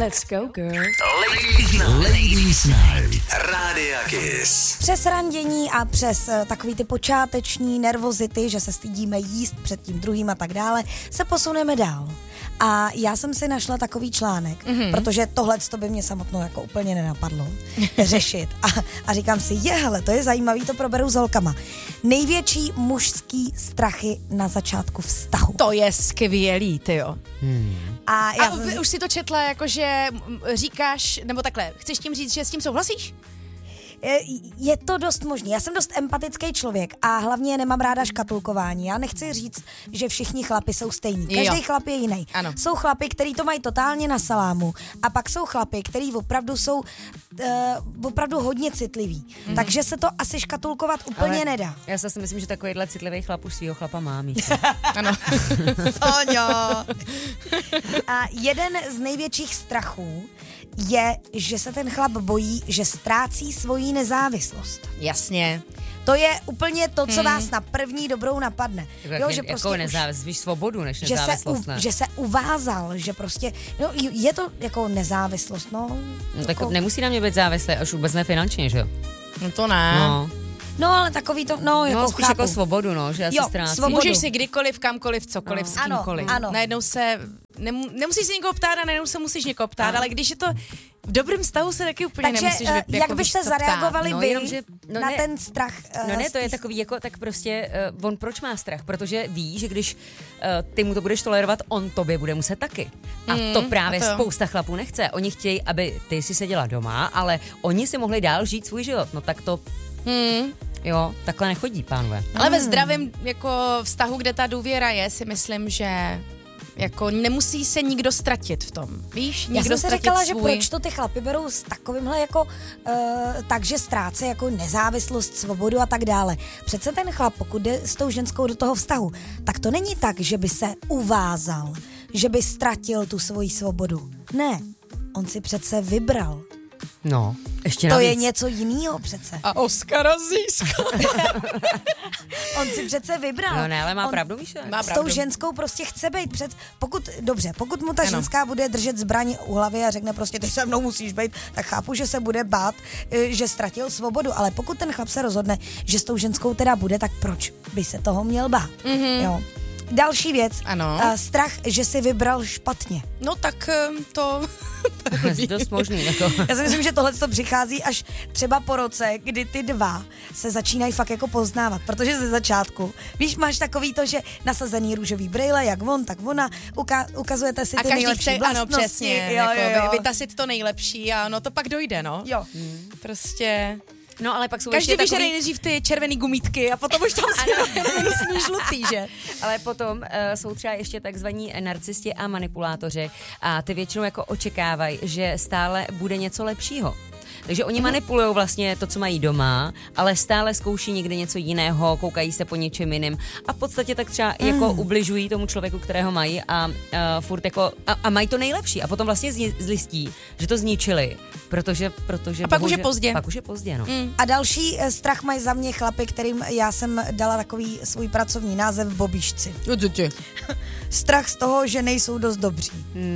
Let's go, girl. Ladies Night. Rádia Kiss. Přes randění a přes takový ty počáteční nervozity, že se stydíme jíst před tím druhým a tak dále, se posuneme dál. A já jsem si našla takový článek, protože tohleto by mě samotnou jako úplně nenapadlo řešit. A říkám si, hele, to je zajímavý, to proberu s holkama. Největší mužský strachy na začátku vztahu. To je skvělý, tyjo. A už si to četla, jakože říkáš, nebo takhle, chceš tím říct, že s tím souhlasíš? Je to dost možný. Já jsem dost empatický člověk a hlavně nemám ráda škatulkování. Já nechci říct, že všichni chlapi jsou stejní. Každý chlap je jiný. Ano. Jsou chlapi, který to mají totálně na salámu a pak jsou chlapi, který opravdu jsou opravdu hodně citliví. Takže se to asi škatulkovat úplně nedá. Já si myslím, že takovýhle citlivý chlap už svýho chlapa má mít. Ano. Soňo. A jeden z největších strachů je, že se ten chlap bojí, že ztrácí svoji nezávislost. Jasně. To je úplně to, co vás na první dobrou napadne. Že prostě jako nezávislost, víš, svobodu než nezávislost, ne? Že se uvázal, že prostě, je to jako nezávislost, no tak jako, nemusí na mě být závislý, až vůbec ne finančně, že jo? No to ne. No, ale takový to, jako spíš chápu. jako svobodu, no, že já se ztrácím. Můžeš si kdykoliv, kamkoliv, cokoliv, s kýmkoliv. Ano. Najednou se, nemusíš se někoho ptát a najednou se musíš někoho ptát, ale když je to v dobrém stavu, se taky úplně Takže, nemusíš jak byste zareagovali vy na ten strach? To je takový, jako, tak prostě, on proč má strach? Protože ví, že když ty mu to budeš tolerovat, on tobě bude muset taky. A to právě spousta chlapů nechce. Oni chtějí, aby ty si seděla doma, ale oni si mohli dál žít svůj život. No tak to... Jo, takhle nechodí, pánové. Ale ve zdravém jako vztahu, kde ta důvěra je, si myslím, že jako nemusí se nikdo ztratit v tom. Víš? Já Nikdo jsem si říkala, svůj... že proč to ty chlapy berou s takovýmhle jako takže ztrácí jako nezávislost, svobodu a tak dále. Přece ten chlap, pokud jde s tou ženskou do toho vztahu, tak to není tak, že by se uvázal, že by ztratil tu svoji svobodu. Ne, on si přece vybral. No, ještě to navíc. je něco jiného přece. A Oscara získal. On si přece vybral. No ne, ale má pravdu, víš? S tou ženskou prostě chce být pokud mu ta ženská bude držet zbraň u hlavy a řekne prostě, ty se mnou musíš být, tak chápu, že se bude bát, že ztratil svobodu, ale pokud ten chlap se rozhodne, že s tou ženskou teda bude, tak proč by se toho měl bát? Jo. Další věc, strach, že si vybral špatně. No tak to... je dost možný. Jako. Já si myslím, že tohle to přichází až třeba po roce, kdy ty dva se začínají fakt jako poznávat, protože ze začátku, víš, máš takový to, že nasazený růžový brýle, jak on, tak ona, ukazujete si ty nejlepší vlastnosti. Ano, přesně, jo. vytasit to nejlepší a no to pak dojde, no. Jo. Prostě... No, ale pak jsou každý ještě vyžere nejdřív ty červený gumítky a potom už tam si minusný žlutý, že? Ale potom jsou třeba ještě takzvaní narcisti a manipulátoři a ty většinou jako očekávají, že stále bude něco lepšího. Takže oni manipulují vlastně to, co mají doma, ale stále zkouší někde něco jiného, koukají se po něčem jiným a v podstatě tak třeba jako ubližují tomu člověku, kterého mají a furt jako a mají to nejlepší a potom vlastně zjistí, že to zničili, protože a pak už je pozdě. Pak už je pozdě, no. A další strach mají za mě chlapy, kterým já jsem dala takový svůj pracovní název bobíšci. Strach z toho, že nejsou dost dobří.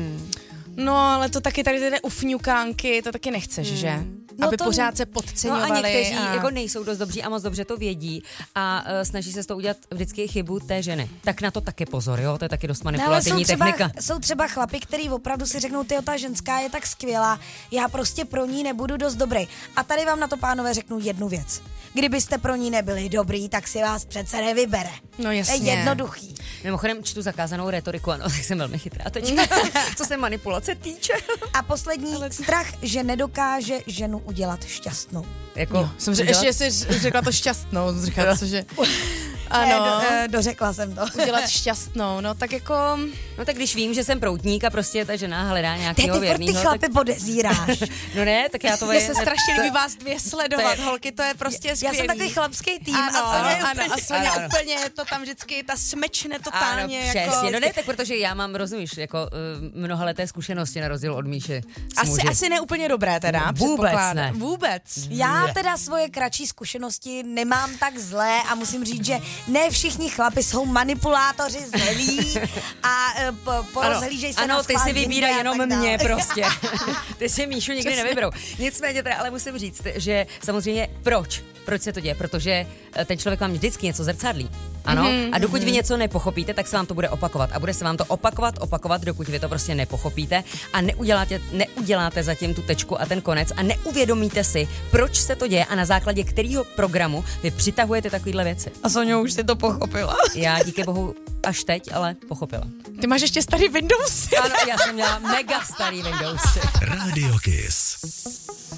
No, ale to taky tady ty ufňukánky, to taky nechceš, že? No aby to... pořád se podceňovali. No a někteří jako nejsou dost dobří a moc dobře to vědí a snaží se s toho udělat vždycky chybu té ženy. Tak na to taky pozor, jo? To je taky dost manipulativní technika. Jsou třeba chlapi, který opravdu si řeknou, tyjo, ta ženská je tak skvělá, já prostě pro ní nebudu dost dobrý. A tady vám na to, pánové, řeknu jednu věc. Kdybyste pro ní nebyli dobrý, tak si vás přece nevybere. No jasně. To je jednoduchý. Mimochodem čtu zakázanou retoriku, ano, tak jsem velmi chytrá teď, co se manipulace týče. A poslední, strach, že nedokáže ženu udělat šťastnou. Jako, ještě jsi řekla to šťastnou, říkala, cože... Ano, dořekla jsem to. Udělat šťastnou, no tak jako... No tak když vím, že jsem proutník a prostě ta žena hledá nějakého věrnýho... Ty chlapy podezíráš. No ne, tak já to... Mně se strašně líbí vás dvě sledovat, holky, to je prostě skvělý. Já jsem takový chlapský tým a Soňa úplně to tam vždycky, ta smečne totálně. Ano, přesně, jako... no ne, tak protože já mám, rozumíš, jako mnohaleté zkušenosti na rozdíl od Míši. Asi ne úplně dobré teda, vůbec ne. Vůbec. Já teda svoje kratší zkušenosti nemám tak zlé a musím říct, že ne všichni chlapi jsou manipulátoři zlí a porozhlížej se ano, na ty si schvál vybírají jinde a jenom tak dále. mě prostě. Ty si Míšu nikdy nevyberou. Nicméně teda, ale musím říct, že samozřejmě proč se to děje? Protože ten člověk vám vždycky něco zrcadlí. Ano, a dokud vy něco nepochopíte, tak se vám to bude opakovat. A bude se vám to opakovat, dokud vy to prostě nepochopíte a neuděláte zatím tu tečku a ten konec a neuvědomíte si, proč se to děje a na základě kterého programu vy přitahujete takovýhle věci. A Soňo, už si to pochopila. Já díky bohu až teď, ale pochopila. Ty máš ještě starý Windows. Ano, já jsem měla mega starý Windowsy. Radio Kiss.